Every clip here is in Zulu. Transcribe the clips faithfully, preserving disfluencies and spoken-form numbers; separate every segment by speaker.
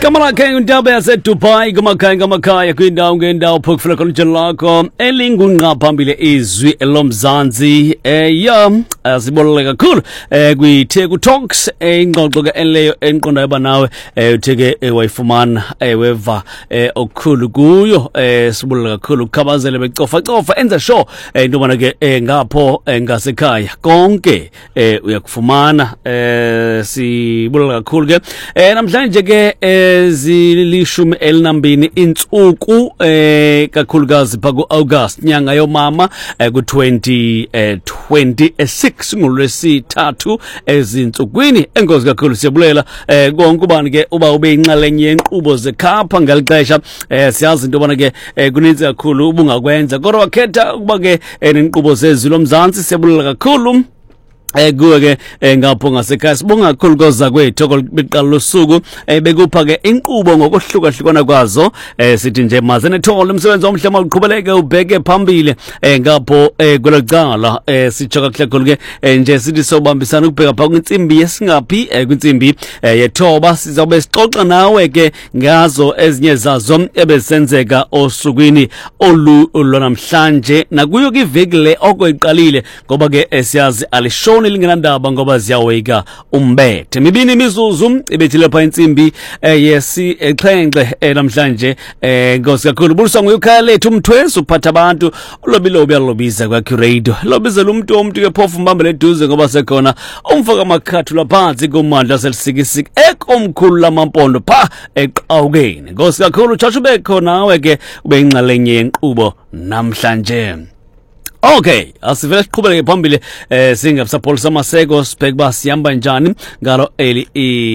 Speaker 1: Kamala King Ndabe yase Dubai kumakhaya ngamakhaya kwindawo ngendawo phokufuna khona ujelo lakho elingunqa phambili izwi elomzansi eh ya asiboleka kakhulu eh kwiTheku Talks ingxoxo ke eleyo enqondayo banawe eh utheke wayifumana eh weva eh okukhulu kuyo eh siboleka kakhulu ukukhabazela becofa cofa enza sure eh into bana ke ngapho ngasekhaya konke eh uyakufumana eh siboleka kakhulu ke eh namhlanje ke zilishumi elinambini insuku eh kakhulukazi phaku August nyanga yomama eh, ku twenty twenty-six ngolwesithathu ezinsukwini enkosi kakhulu siyabulela eh konke ubani ke uba ube inxalenye yenqubo zekhapha ngalixesha eh siyazi into bona ke eh, kuninzi kakhulu ubungakwenza kodwa wakhetha ukuba ke eh, nenqubo zezwi lomzansi siyabulela kakhulu eh kuwe ke ngapho ngasekhaya sibonga kakhulu koza kwethu beqala losuku eh bekupha ke inqubo ngokuhlukahlukana kwazo eh sithi nje mazene thole umsebenzi omhle mawuqhubeleke ubheke phambili eh ngapho eh kwelocala eh sichoka kakhulu ke nje sithi sobambisana ukubheka pha kwinsimbi yesingaphi eh kwinsimbi yethoba sizobe sixoxa nawe ke ngazo ezinye zazo ebesenzeka osukwini olu namhlanje nakuyo ke iveki le okoyiqalile ngoba ke siyazi alishona ilingenandaba ngoba ziyaweka umbethe mibini imizuzu ebethile pha insimbi yesi exhenxe namhlanje nkosi kakhulu buliswa nguyukhaya lethu umthwesi uphatha abantu ulobilobi alobiza kwa radio lobizela umuntu omuntu ke phofu mbambe leduze ngoba sekhona umfaka amakhathu laphansi komandla selisikisiki ekomkhulu lamampondo pha eqawukeni nkosi kakhulu chacha ube khona nawe ke ube inxalenye yenqubo namhlanje. Okay, asivele siqhubeleke phambili eh singabusapholisa amaseko sibheke basihamba njani ngalo eli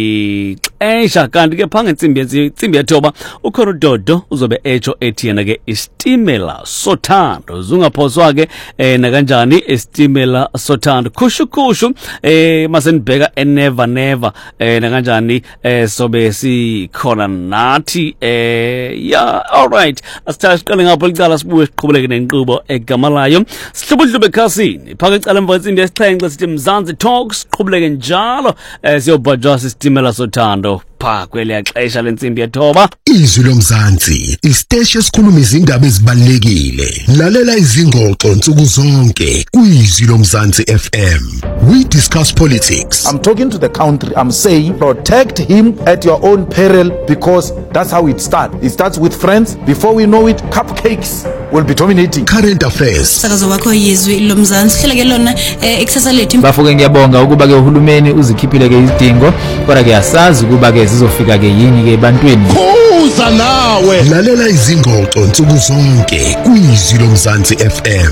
Speaker 1: ixesha kanti ke phanga insimbi insimbi yethoba ukhona uDodo uzobe echo ethi yena ke istimela sothando zungaphoswa ke eh na kanjani istimela sothando khushu khushu eh masenibheka enever never eh na kanjani eh sobe sikhona nathi eh yeah all right asithatha siqale ngapho licala sibuye siqhubeleke nenqubo egamalayo sihlubudlube ekhasini phaka icala emva insimbi yesixhenxe sithi Mzansi Talks siqhubuleke njalo eh siyobhajwa sistimela sothando pha kweliya xesha lensimbi yethoba.
Speaker 2: Izwi lomzansi isiteshi esikhuluma izindaba ezibalekile lalela izingxoxo nsuku zonke kwizwi lomzansi F M. We discuss politics.
Speaker 3: I'm talking to the country. I'm saying protect him at your own peril because that's how it starts. It starts with friends. Before we know it, cupcakes will be dominating.
Speaker 2: Current affairs.
Speaker 4: Sakazo wakho yizwi lomzansi hleleke lona eksasa lethu.
Speaker 5: Bafuke ngiyabonga ukuba ke uhulumeni uzikhiphile ke izidingo kodwa ke yasazi ukuba ke zizofika ke yini ke ebantwini.
Speaker 2: Kuza nawe lalela izingxoxo nsuku zonke kwizwi lomzansi F M.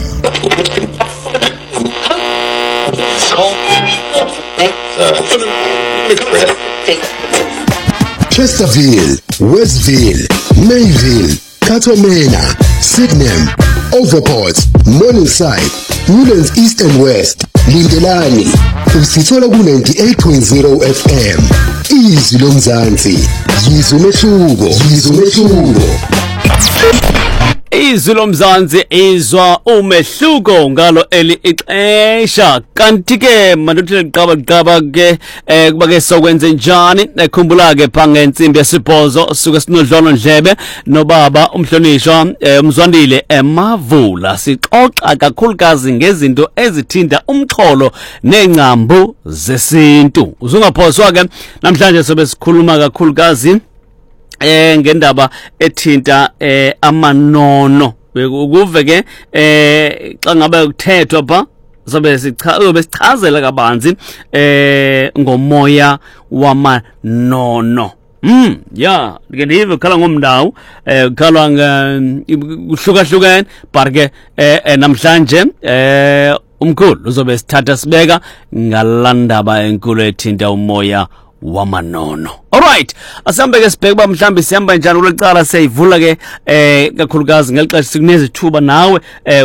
Speaker 2: Chesterfield, Westville, Mayville, Katomena, Sydenham, Overport, Morningside, Woodlands East and West, Lindelani, usithola ku ninety-eight point zero F M. Izwi lomzansi, yizwe umehluko, yizwe umehluko.
Speaker 1: Izwi lomzansi izwa umehluko ngalo eli ixesha kanti ke manduthile liqaba liqaba ke eh kuba ke sokwenze njani ekhumbula ke phanga insimbi yesibhozo suka sinodlono ndlebe nobaba umhlonishwa umzwandile eMavula sixoxa kakhulukazi ngezinto ezithinta umxholo nencambu zesintu uzungaphoswa ke namhlanje sobe sikhuluma kakhulukazi eh ngendaba ethinta eh amanono ukuve ke eh xa ngabe kuthethwa pha sobe sichazo sichazela kabanzi eh ngomoya wamanono. Mm yeah ke ndive khala ngomndawo eh khalwa kuhlukahlukene barke eh namhlanje eh umkhulu uzobe sithatha sibeka ngalandaba enkulu ethinta umoya wamanono. Alright, asambe ke sibheke ba mhlambi sihamba njani kulecala seyivula ke eh kakhulukazi ngelixesha sikunezithuba nawe eh